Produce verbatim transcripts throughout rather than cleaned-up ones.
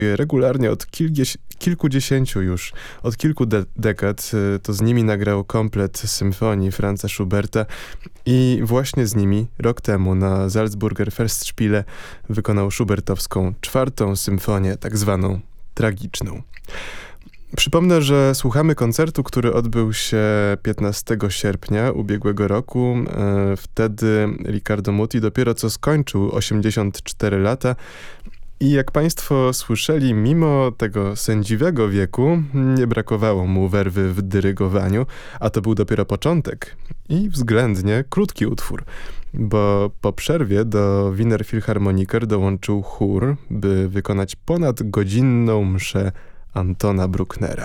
regularnie od kilgies- kilkudziesięciu już, od kilku de- dekad. To z nimi nagrał komplet symfonii Franza Schuberta i właśnie z nimi rok temu na Salzburger Festspiele wykonał schubertowską czwartą symfonię, tak zwaną tragiczną. Przypomnę, że słuchamy koncertu, który odbył się piętnastego sierpnia ubiegłego roku. E, wtedy Riccardo Muti dopiero co skończył osiemdziesiąt cztery lata i jak państwo słyszeli, mimo tego sędziwego wieku nie brakowało mu werwy w dyrygowaniu, a to był dopiero początek i względnie krótki utwór, bo po przerwie do Wiener Philharmoniker dołączył chór, by wykonać ponadgodzinną mszę Antona Brucknera.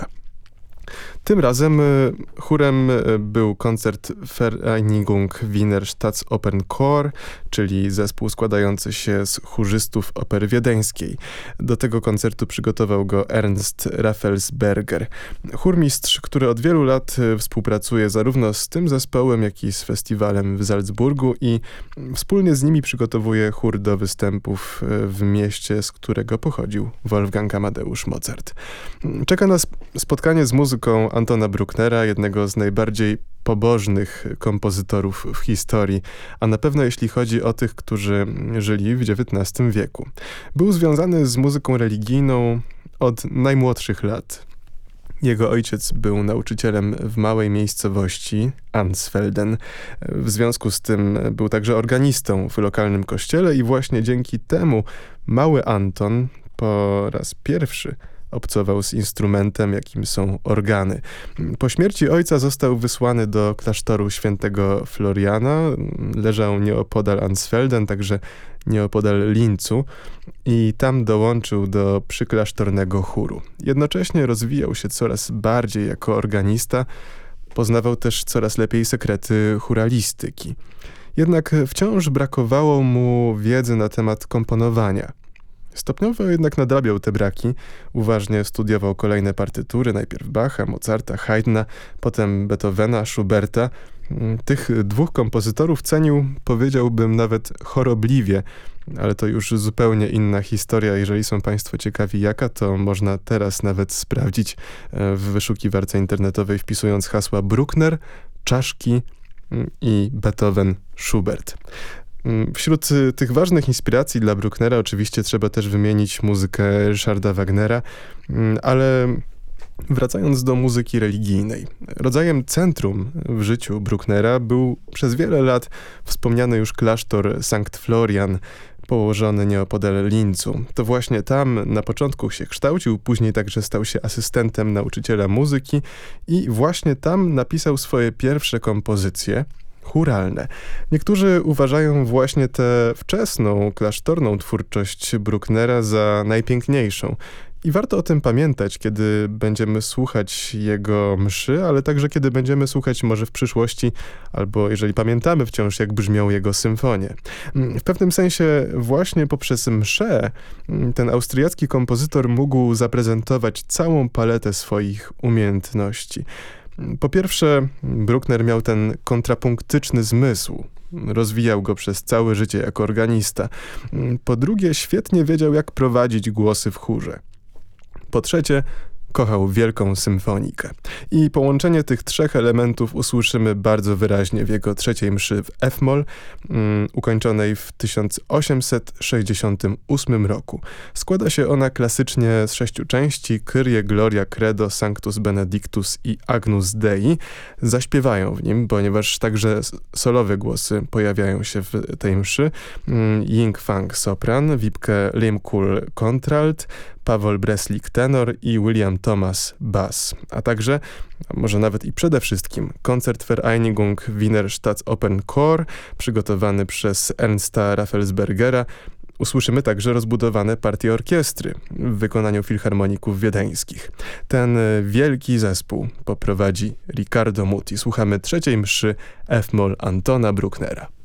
Tym razem chórem był koncert Vereinigung Wiener Staatsoperchor, czyli zespół składający się z chórzystów opery wiedeńskiej. Do tego koncertu przygotował go Ernst Raffelsberger. Chórmistrz, który od wielu lat współpracuje zarówno z tym zespołem, jak i z festiwalem w Salzburgu i wspólnie z nimi przygotowuje chór do występów w mieście, z którego pochodził Wolfgang Amadeusz Mozart. Czeka nas spotkanie z muzyką Antona Brucknera, jednego z najbardziej pobożnych kompozytorów w historii, a na pewno jeśli chodzi o tych, którzy żyli w dziewiętnastym wieku. Był związany z muzyką religijną od najmłodszych lat. Jego ojciec był nauczycielem w małej miejscowości Ansfelden. W związku z tym był także organistą w lokalnym kościele i właśnie dzięki temu mały Anton po raz pierwszy obcował z instrumentem, jakim są organy. Po śmierci ojca został wysłany do klasztoru świętego Floriana. Leżał nieopodal Ansfelden, także nieopodal Lincu i tam dołączył do przyklasztornego chóru. Jednocześnie rozwijał się coraz bardziej jako organista. Poznawał też coraz lepiej sekrety chóralistyki. Jednak wciąż brakowało mu wiedzy na temat komponowania. Stopniowo jednak nadrabiał te braki, uważnie studiował kolejne partytury, najpierw Bacha, Mozarta, Haydna, potem Beethovena, Schuberta. Tych dwóch kompozytorów cenił, powiedziałbym, nawet chorobliwie, ale to już zupełnie inna historia. Jeżeli są państwo ciekawi jaka, to można teraz nawet sprawdzić w wyszukiwarce internetowej, wpisując hasła Bruckner, czaszki i Beethoven, Schubert. Wśród tych ważnych inspiracji dla Brucknera oczywiście trzeba też wymienić muzykę Richarda Wagnera, ale wracając do muzyki religijnej. Rodzajem centrum w życiu Brucknera był przez wiele lat wspomniany już klasztor Sankt Florian, położony nieopodal Lincu. To właśnie tam na początku się kształcił, później także stał się asystentem nauczyciela muzyki i właśnie tam napisał swoje pierwsze kompozycje chóralne. Niektórzy uważają właśnie tę wczesną, klasztorną twórczość Brucknera za najpiękniejszą. I warto o tym pamiętać, kiedy będziemy słuchać jego mszy, ale także kiedy będziemy słuchać może w przyszłości, albo jeżeli pamiętamy wciąż, jak brzmią jego symfonie. W pewnym sensie właśnie poprzez mszę ten austriacki kompozytor mógł zaprezentować całą paletę swoich umiejętności. Po pierwsze, Bruckner miał ten kontrapunktyczny zmysł. Rozwijał go przez całe życie jako organista. Po drugie, świetnie wiedział, jak prowadzić głosy w chórze. Po trzecie, kochał wielką symfonikę. I połączenie tych trzech elementów usłyszymy bardzo wyraźnie w jego trzeciej mszy w F-moll, um, ukończonej w tysiąc osiemset sześćdziesiątym ósmym roku. Składa się ona klasycznie z sześciu części: Kyrie, Gloria, Credo, Sanctus Benedictus i Agnus Dei. Zaśpiewają w nim, ponieważ także solowe głosy pojawiają się w tej mszy. Um, Ying Fang sopran, Wipke Limkul kontralt, Pawol Breslik tenor i William Thomas bass, a także, a może nawet i przede wszystkim, koncert Vereinigung Wiener Staatsoperchor przygotowany przez Ernsta Raffelsbergera. Usłyszymy także rozbudowane partie orkiestry w wykonaniu filharmoników wiedeńskich. Ten wielki zespół poprowadzi Riccardo Muti. Słuchamy trzeciej mszy F-moll Antona Brucknera.